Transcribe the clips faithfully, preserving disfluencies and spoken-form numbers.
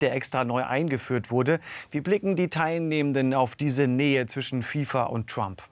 der extra neu eingeführt wurde. Wie blicken die Teilnehmenden auf diese Nähe zwischen FIFA und Trump?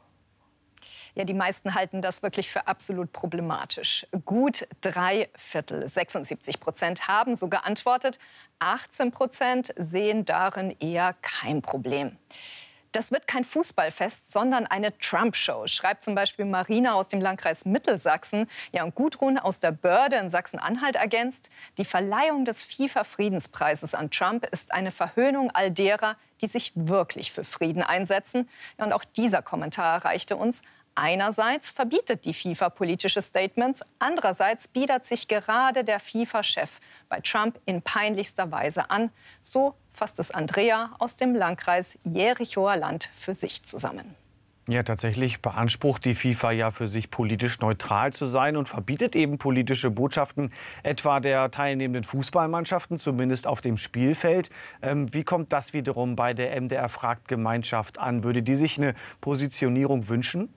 Ja, die meisten halten das wirklich für absolut problematisch. Gut drei Viertel, sechsundsiebzig Prozent haben so geantwortet. achtzehn Prozent sehen darin eher kein Problem. Das wird kein Fußballfest, sondern eine Trump-Show, schreibt zum Beispiel Marina aus dem Landkreis Mittelsachsen. Ja, und Gudrun aus der Börde in Sachsen-Anhalt ergänzt: Die Verleihung des FIFA-Friedenspreises an Trump ist eine Verhöhnung all derer, die sich wirklich für Frieden einsetzen. Ja, und auch dieser Kommentar erreichte uns. Einerseits verbietet die FIFA politische Statements, andererseits bietet sich gerade der FIFA-Chef bei Trump in peinlichster Weise an. So fasst es Andrea aus dem Landkreis Jerichoer Land für sich zusammen. Ja, tatsächlich beansprucht die FIFA ja für sich politisch neutral zu sein und verbietet eben politische Botschaften, etwa der teilnehmenden Fußballmannschaften, zumindest auf dem Spielfeld. Ähm, wie kommt das wiederum bei der M D R-Fragt-Gemeinschaft an? Würde die sich eine Positionierung wünschen?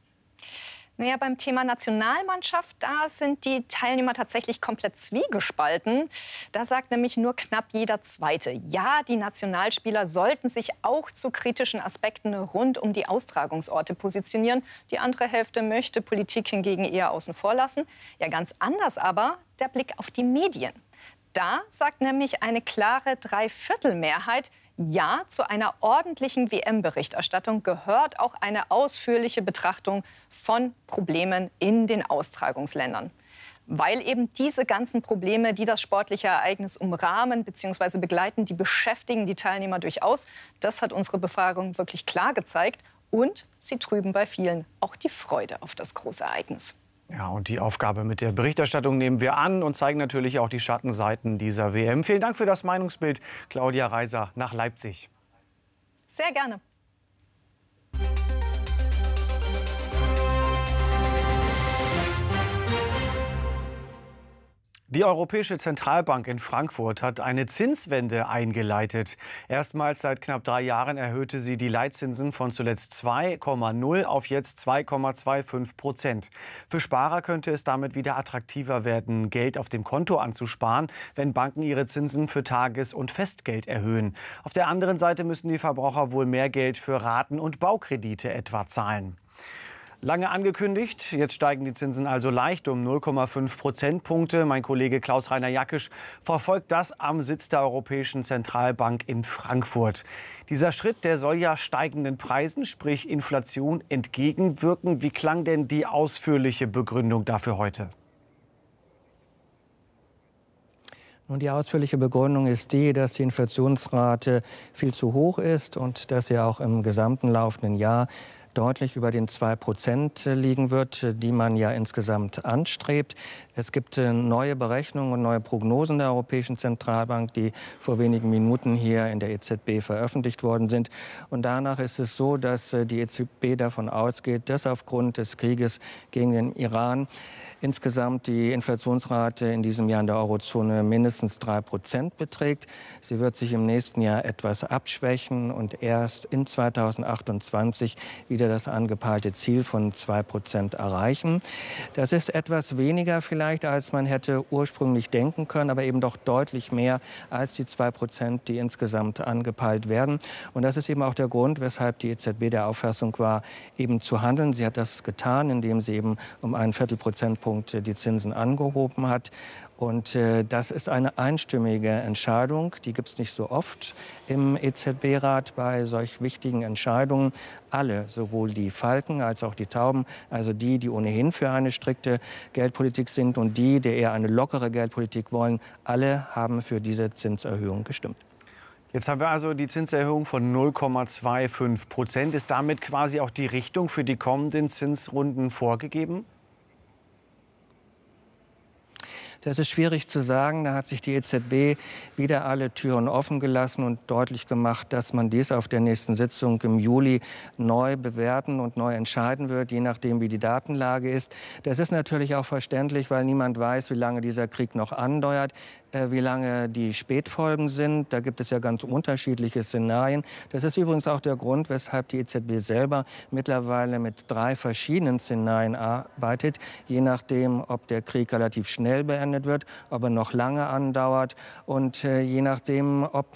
Naja, beim Thema Nationalmannschaft, da sind die Teilnehmer tatsächlich komplett zwiegespalten. Da sagt nämlich nur knapp jeder Zweite: Ja, die Nationalspieler sollten sich auch zu kritischen Aspekten rund um die Austragungsorte positionieren. Die andere Hälfte möchte Politik hingegen eher außen vor lassen. Ja, ganz anders aber der Blick auf die Medien. Da sagt nämlich eine klare Dreiviertelmehrheit: Ja, zu einer ordentlichen W M-Berichterstattung gehört auch eine ausführliche Betrachtung von Problemen in den Austragungsländern. Weil eben diese ganzen Probleme, die das sportliche Ereignis umrahmen bzw. begleiten, die beschäftigen die Teilnehmer durchaus. Das hat unsere Befragung wirklich klar gezeigt. Und sie trüben bei vielen auch die Freude auf das große Ereignis. Ja, und die Aufgabe mit der Berichterstattung nehmen wir an und zeigen natürlich auch die Schattenseiten dieser W M. Vielen Dank für das Meinungsbild, Claudia Reiser nach Leipzig. Sehr gerne. Die Europäische Zentralbank in Frankfurt hat eine Zinswende eingeleitet. Erstmals seit knapp drei Jahren erhöhte sie die Leitzinsen von zuletzt zwei Komma null auf jetzt zwei Komma fünfundzwanzig Prozent. Für Sparer könnte es damit wieder attraktiver werden, Geld auf dem Konto anzusparen, wenn Banken ihre Zinsen für Tages- und Festgeld erhöhen. Auf der anderen Seite müssen die Verbraucher wohl mehr Geld für Raten und Baukredite etwa zahlen. Lange angekündigt, jetzt steigen die Zinsen also leicht um null Komma fünf Prozentpunkte. Mein Kollege Klaus-Rainer Jackisch verfolgt das am Sitz der Europäischen Zentralbank in Frankfurt. Dieser Schritt, der soll ja steigenden Preisen, sprich Inflation, entgegenwirken. Wie klang denn die ausführliche Begründung dafür heute? Und die ausführliche Begründung ist die, dass die Inflationsrate viel zu hoch ist und dass sie auch im gesamten laufenden Jahr deutlich über den zwei Prozent liegen wird, die man ja insgesamt anstrebt. Es gibt neue Berechnungen und neue Prognosen der Europäischen Zentralbank, die vor wenigen Minuten hier in der E Z B veröffentlicht worden sind. Und danach ist es so, dass die E Z B davon ausgeht, dass aufgrund des Krieges gegen den Iran insgesamt die Inflationsrate in diesem Jahr in der Eurozone mindestens drei Prozent beträgt. Sie wird sich im nächsten Jahr etwas abschwächen und erst in zweitausendachtundzwanzig wieder das angepeilte Ziel von zwei Prozent erreichen. Das ist etwas weniger vielleicht, als man hätte ursprünglich denken können, aber eben doch deutlich mehr als die zwei Prozent, die insgesamt angepeilt werden. Und das ist eben auch der Grund, weshalb die E Z B der Auffassung war, eben zu handeln. Sie hat das getan, indem sie eben um einen Viertelprozentpunkt die Zinsen angehoben hat. Und äh, das ist eine einstimmige Entscheidung. Die gibt es nicht so oft im E Z B-Rat bei solch wichtigen Entscheidungen. Alle, sowohl die Falken als auch die Tauben, also die, die ohnehin für eine strikte Geldpolitik sind und die, die eher eine lockere Geldpolitik wollen, alle haben für diese Zinserhöhung gestimmt. Jetzt haben wir also die Zinserhöhung von null Komma fünfundzwanzig Prozent. Ist damit quasi auch die Richtung für die kommenden Zinsrunden vorgegeben? Das ist schwierig zu sagen. Da hat sich die E Z B wieder alle Türen offen gelassen und deutlich gemacht, dass man dies auf der nächsten Sitzung im Juli neu bewerten und neu entscheiden wird, je nachdem, wie die Datenlage ist. Das ist natürlich auch verständlich, weil niemand weiß, wie lange dieser Krieg noch andauert. wie lange die Spätfolgen sind. Da gibt es ja ganz unterschiedliche Szenarien. Das ist übrigens auch der Grund, weshalb die E Z B selber mittlerweile mit drei verschiedenen Szenarien arbeitet, je nachdem, ob der Krieg relativ schnell beendet wird, ob er noch lange andauert und äh, je nachdem, ob